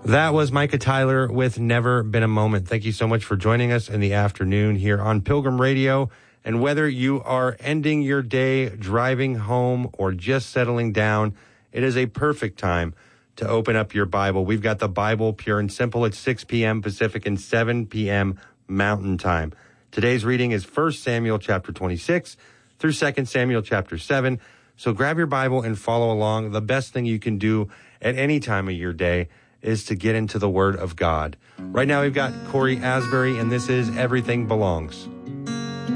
That was Micah Tyler with Never Been a Moment. Thank you so much for joining us in the afternoon here on Pilgrim Radio. And whether you are ending your day, driving home, or just settling down, it is a perfect time to open up your Bible. We've got the Bible Pure and Simple at 6 p.m. Pacific and 7 p.m. Mountain Time. Today's reading is 1 Samuel chapter 26 through 2 Samuel chapter 7. So grab your Bible and follow along. The best thing you can do at any time of your day is to get into the Word of God. Right now we've got Corey Asbury, and this is Everything Belongs.